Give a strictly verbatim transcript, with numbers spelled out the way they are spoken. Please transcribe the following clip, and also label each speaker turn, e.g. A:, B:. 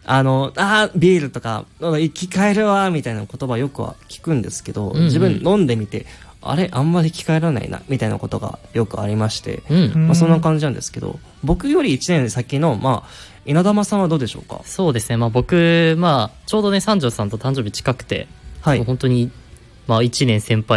A: あのあビールとか生き返るわみたいな言葉よくは聞くんですけど、うんうん、自分飲んでみてあれあんまり生き返らないなみたいなことがよくありまして、うんまあ、そんな感じなんですけど、僕よりいちねん先の、まあ、稲玉さんはどうでしょうか。
B: そうですね、まあ、僕、まあ、ちょうどね三条さんと誕生日近くて、はい、もう本当に、まあ、いちねん先輩